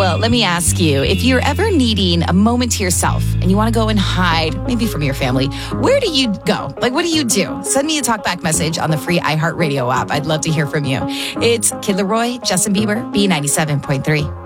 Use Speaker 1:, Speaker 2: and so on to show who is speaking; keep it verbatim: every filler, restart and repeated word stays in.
Speaker 1: Well, let me ask you, if you're ever needing a moment to yourself and you want to go and hide, maybe from your family, where do you go? Like, what do you do? Send me a talkback message on the free iHeartRadio app. I'd love to hear from you. It's Kid Leroy, Justin Bieber, B ninety-seven point three.